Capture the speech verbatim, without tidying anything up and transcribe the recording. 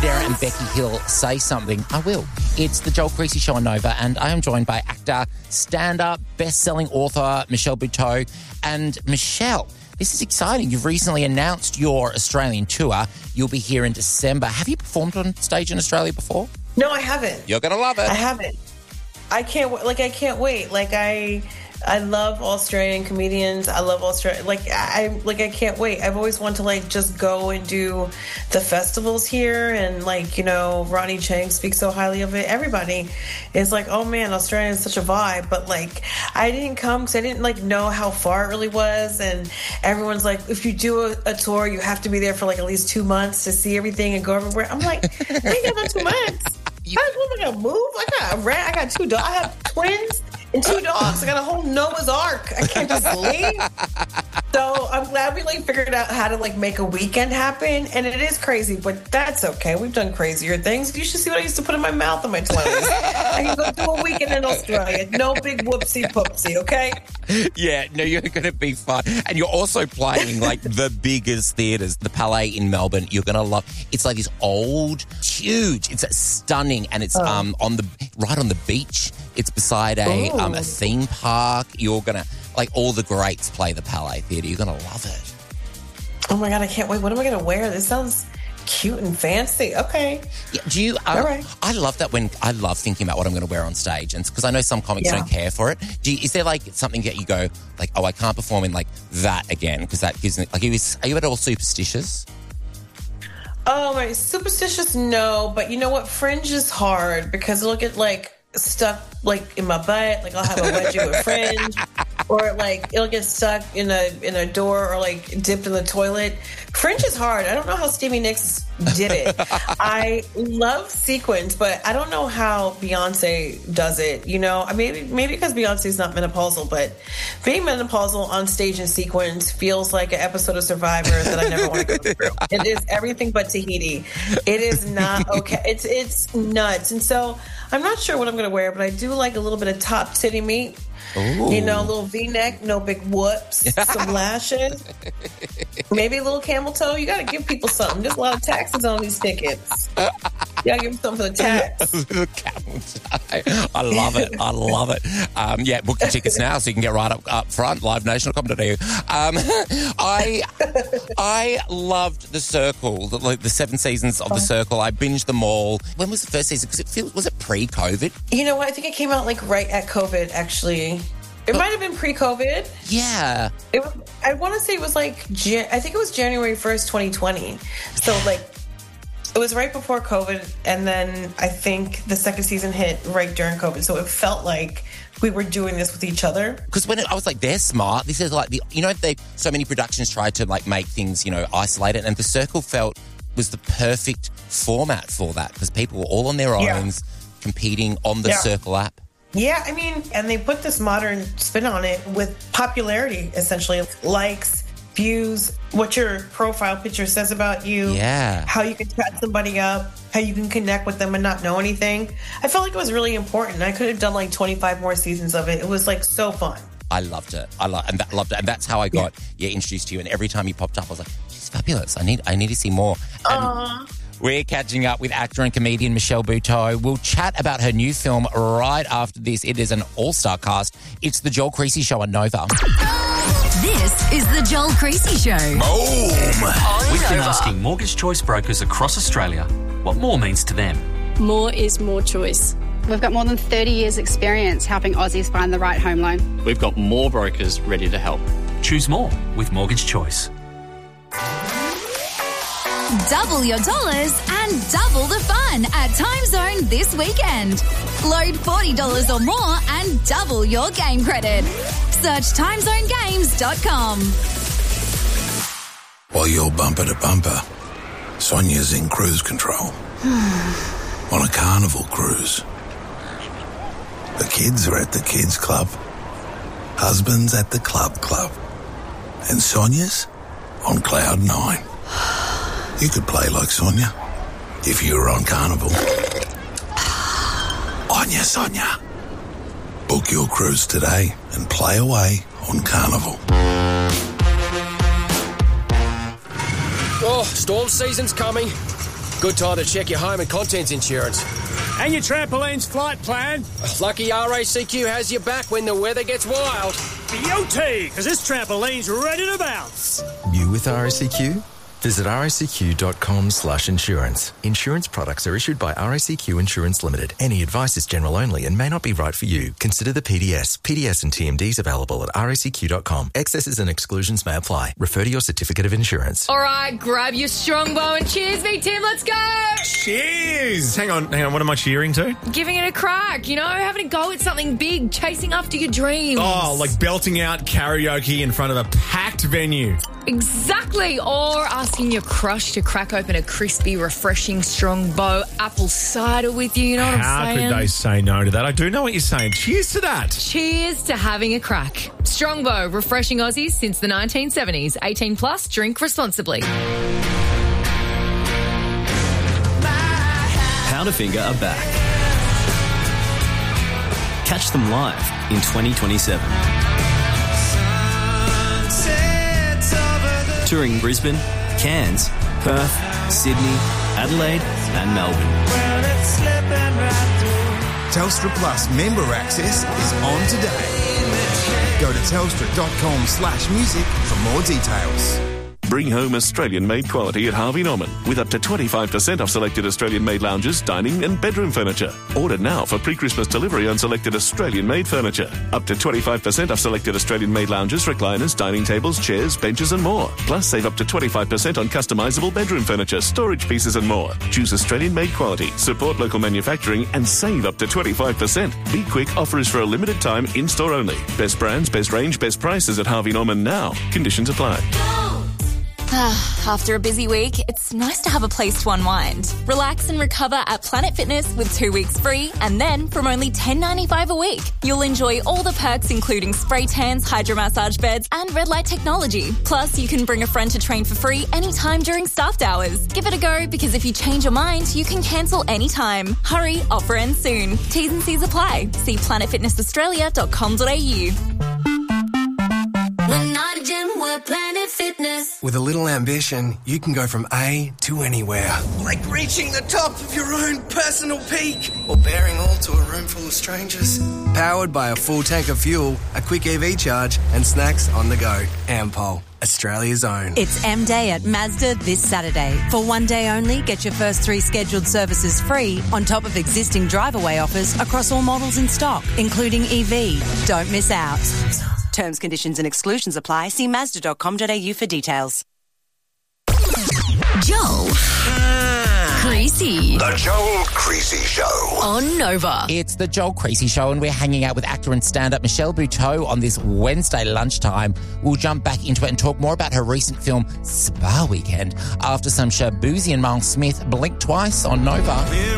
Fodera and Becky Hill say something, I will. It's the Joel Creasy Show on Nova, and I am joined by actor, stand-up, best-selling author Michelle Buteau. And Michelle, this is exciting. You've recently announced your Australian tour. You'll be here in December. Have you performed on stage in Australia before? No, I haven't. You're going to love it. I haven't. I can't, like, I can't wait. Like, I... I love Australian comedians. I love Australia. Like I, like I can't wait. I've always wanted to like just go and do the festivals here, and like you know, Ronnie Chang speaks so highly of it. Everybody is like, oh man, Australia is such a vibe. But like, I didn't come because I didn't like know how far it really was. And everyone's like, if you do a, a tour, you have to be there for like at least two months to see everything and go everywhere. I'm like, I ain't got no two months. You- How am I gonna move? I got a rat. I got two dogs. I have twins. And two dogs. I got a whole Noah's Ark. I can't just leave. So I'm glad we like figured out how to like make a weekend happen. And it is crazy, but that's okay. We've done crazier things. You should see what I used to put in my mouth in my twenties. I can go do a weekend in Australia. No big whoopsie poopsie, okay? Yeah, no, you're going to be fun. And you're also playing like the biggest theatres, the Palais in Melbourne. You're going to love. It's like this old, huge. It's stunning, and it's oh. um on the right on the beach. It's beside a Ooh. um a theme park. You're gonna like all the greats play the Palais Theatre. You're gonna love it. Oh my god, I can't wait. What am I gonna wear? This sounds cute and fancy. Okay. Yeah, do you? Um, all right. I love that when I love thinking about what I'm going to wear on stage, and because I know some comics yeah. don't care for it. Do you, is there like something that you go like, oh, I can't perform in like that again because that gives me like. Are you, are you at all superstitious? Oh my, superstitious? No, but you know what? Fringe is hard because it'll get like stuck like in my butt. Like I'll have a wedgie with fringe, or like it'll get stuck in a in a door, or like dipped in the toilet. Fringe is hard. I don't know how Stevie Nicks did it. I love sequins, but I don't know how Beyonce does it. You know, I maybe maybe because Beyonce's not menopausal, but being menopausal on stage in sequins feels like an episode of Survivor that I never want to go through. It is everything but Tahiti. It is not okay. It's it's nuts, and so I'm not sure what I'm going to wear, but I do like a little bit of top titty meat. Ooh. You know, a little V-neck, no big whoops, some lashes, maybe a little camel toe. You got to give people something. There's a lot of taxes on these tickets. You got to give them something for the tax. Camel toe. I love it. I love it. Um, yeah, book your tickets now so you can get right up, up front, live nation dot com dot a u. Um, I I loved The Circle, the, like the seven seasons of The Circle. I binged them all. When was the first season? Because it feels, was it pre-COVID? You know what? I think it came out like right at COVID, actually. It might have been pre-COVID. Yeah. It was, I want to say it was like, I think it was January first, twenty twenty. So like, it was right before COVID. And then I think the second season hit right during COVID. So it felt like we were doing this with each other. Because when it, I was like, they're smart. This is like, the you know, they so many productions tried to like make things, you know, isolated. And The Circle felt was the perfect format for that because people were all on their own, yeah. competing on the yeah. Circle app. Yeah, I mean, and they put this modern spin on it with popularity, essentially. Likes, views, what your profile picture says about you, yeah. how you can chat somebody up, how you can connect with them and not know anything. I felt like it was really important. I could have done like twenty-five more seasons of it. It was like so fun. I loved it. I lo- and that, loved it. And that's how I got yeah. yeah, introduced to you. And every time you popped up, I was like, she's fabulous. I need I need to see more. And we're catching up with actor and comedian Michelle Buteau. We'll chat about her new film right after this. It is an all-star cast. It's the Joel Creasy Show on Nova. This is the Joel Creasy Show. Boom! We've been asking mortgage choice brokers across Australia what more means to them. More is more choice. We've got more than thirty years experience helping Aussies find the right home loan. We've got more brokers ready to help. Choose more with Mortgage Choice. Double your dollars and double the fun at Time Zone this weekend. Load forty dollars or more and double your game credit. Search time zone games dot com. While you're bumper to bumper, Sonia's in cruise control. On a Carnival cruise. The kids are at the kids club. Husband's at the club club. And Sonia's on cloud nine. You could play like Sonia if you were on Carnival. Onya, Sonia. Book your cruise today and play away on Carnival. Oh, storm season's coming. Good time to check your home and contents insurance. And your trampoline's flight plan. Lucky R A C Q has your back when the weather gets wild. Beauty, because this trampoline's ready to bounce. You with R A C Q? Visit racq.com slash insurance. Insurance products are issued by R A C Q Insurance Limited. Any advice is general only and may not be right for you. Consider the P D S. P D S and T M Ds available at R A C Q dot com. Excesses and exclusions may apply. Refer to your certificate of insurance. All right, grab your strongbow and cheers me, Tim. Let's go. Cheers. Hang on, hang on. What am I cheering to? Giving it a crack, you know, having a go at something big, chasing after your dreams. Oh, like belting out karaoke in front of a packed venue. Exactly. Or asking your crush to crack open a crispy, refreshing Strongbow apple cider with you. You know what How I'm saying? could they say no to that? I do know what you're saying. Cheers to that. Cheers to having a crack. Strongbow, refreshing Aussies since the nineteen seventies. eighteen plus, drink responsibly. Powderfinger are back. Catch them live in twenty twenty-seven. Touring Brisbane, Cairns, Perth, Sydney, Adelaide and Melbourne. Telstra Plus member access is on today. Go to telstra.com slash music for more details. Bring home Australian-made quality at Harvey Norman with up to twenty-five percent off selected Australian-made lounges, dining and bedroom furniture. Order now for pre-Christmas delivery on selected Australian-made furniture. Up to twenty-five percent off selected Australian-made lounges, recliners, dining tables, chairs, benches and more. Plus save up to twenty-five percent on customisable bedroom furniture, storage pieces and more. Choose Australian-made quality, support local manufacturing and save up to twenty-five percent. Be quick, offer is for a limited time, in-store only. Best brands, best range, best prices at Harvey Norman now. Conditions apply. After a busy week, it's nice to have a place to unwind. Relax and recover at Planet Fitness with two weeks free, and then from only ten dollars ninety-five a week, you'll enjoy all the perks including spray tans, hydromassage beds and red light technology. Plus, you can bring a friend to train for free anytime during staffed hours. Give it a go, because if you change your mind, you can cancel anytime. Hurry, offer ends soon. T's and C's apply. See planet fitness australia dot com dot a u. We're not a gym, we're Planet Fitness. With a little ambition, you can go from A to anywhere. Like reaching the top of your own personal peak. Or bearing all to a room full of strangers. Powered by a full tank of fuel, a quick E V charge, and snacks on the go. Ampol, Australia's own. It's M Day at Mazda this Saturday. For one day only, get your first three scheduled services free on top of existing drive-away offers across all models in stock, including E V. Don't miss out. Terms, conditions and exclusions apply. See mazda dot com dot a u for details. Joel. Creasy. The Joel Creasy Show. On Nova. It's the Joel Creasy Show, and we're hanging out with actor and stand-up Michelle Buteau on this Wednesday lunchtime. We'll jump back into it and talk more about her recent film, Spa Weekend, after some Shabuzi and Miles Smith blink twice on Nova.